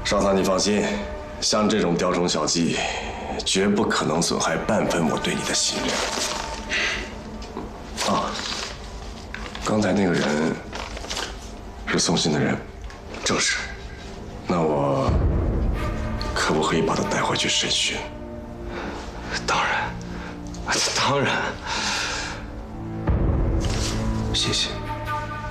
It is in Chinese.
少棠，你放心，像这种雕虫小技，绝不可能损害半分我对你的信任。啊，刚才那个人是送信的人，正是。那我可不可以把他带回去审讯？ 当然，当然。谢谢。